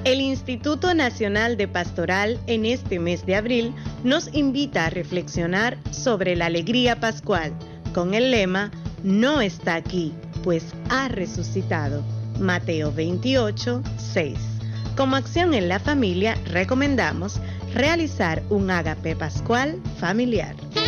El Instituto Nacional de Pastoral en este mes de abril nos invita a reflexionar sobre la alegría pascual con el lema "No está aquí, pues ha resucitado". Mateo 28, 6. Como acción en la familia, recomendamos realizar un ágape pascual familiar.